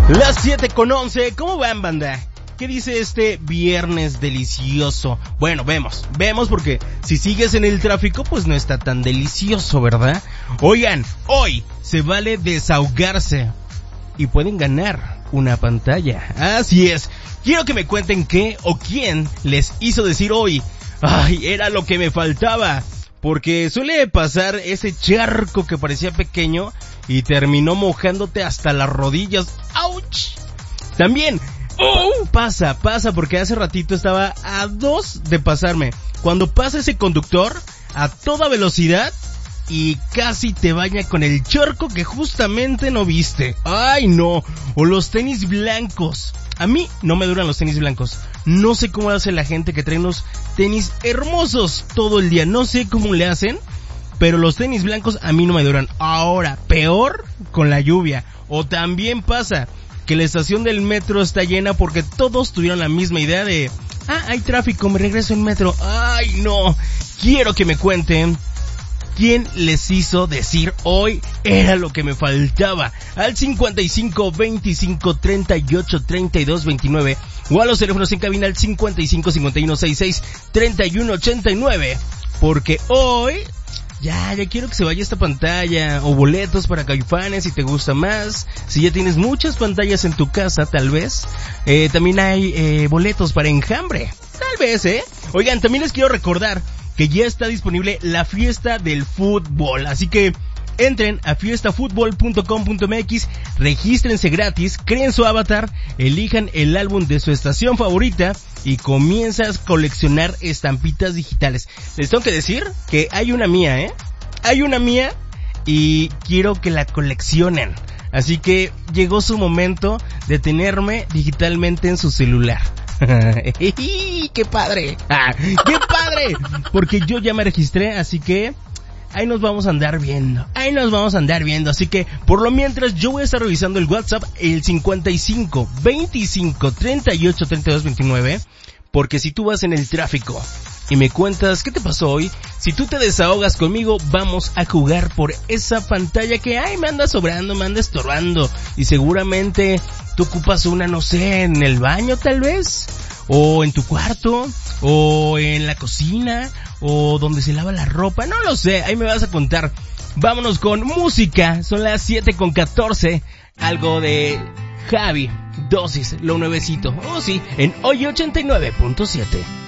Las 7:11, ¿cómo van, banda? ¿Qué dice este viernes delicioso? Bueno, vemos porque si sigues en el tráfico, pues no está tan delicioso, ¿verdad? Oigan, hoy se vale desahogarse y pueden ganar una pantalla. Así es, quiero que me cuenten qué o quién les hizo decir hoy, ay, era lo que me faltaba. Porque suele pasar ese charco que parecía pequeño y terminó mojándote hasta las rodillas. ¡Auch! También pasa porque hace ratito estaba a 2 de pasarme. Cuando pasa ese conductor a toda velocidad y casi te baña con el charco que justamente no viste. ¡Ay, no! O los tenis blancos. A mí no me duran los tenis blancos. No sé cómo hace la gente que trae unos tenis hermosos todo el día. No sé cómo le hacen, pero los tenis blancos a mí no me duran. Ahora, peor con la lluvia. O también pasa que la estación del metro está llena porque todos tuvieron la misma idea de hay tráfico, me regreso en metro. ¡Ay, no! Quiero que me cuenten ¿quién les hizo decir hoy era lo que me faltaba? Al 55 25 38 32 29 o a los teléfonos en cabina al 55 51 66 31 89. Porque hoy ya quiero que se vaya esta pantalla o boletos para Caifanes si te gusta más. Si ya tienes muchas pantallas en tu casa, tal vez. También hay boletos para Enjambre. Tal vez, Oigan, también les quiero recordar que ya está disponible la fiesta del fútbol, así que entren a fiestafutbol.com.mx, regístrense gratis, creen su avatar, elijan el álbum de su estación favorita y comienzas a coleccionar estampitas digitales. Les tengo que decir que hay una mía, hay una mía y quiero que la coleccionen, así que llegó su momento de tenerme digitalmente en su celular. ¡Qué padre! ¡Qué padre! Porque yo ya me registré, así que ahí nos vamos a andar viendo. Así que por lo mientras yo voy a estar revisando el WhatsApp, el 55 25 38 32 29. Porque si tú vas en el tráfico y me cuentas qué te pasó hoy, si tú te desahogas conmigo, vamos a jugar por esa pantalla que me anda sobrando, me anda estorbando. Y seguramente tú ocupas una, no sé, en el baño tal vez, o en tu cuarto, o en la cocina, o donde se lava la ropa, no lo sé, ahí me vas a contar. Vámonos con música, son las 7:14, algo de Javi, Dosis, lo nuevecito, sí, en Hoy 89.7.